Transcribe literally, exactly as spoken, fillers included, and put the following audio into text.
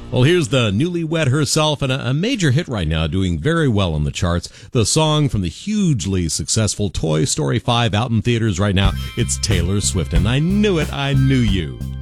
Well, here's the newlywed herself and a, a major hit right now, doing very well on the charts. The song from the hugely successful Toy Story five out in theaters right now. It's Taylor Swift, and I knew it, I knew you.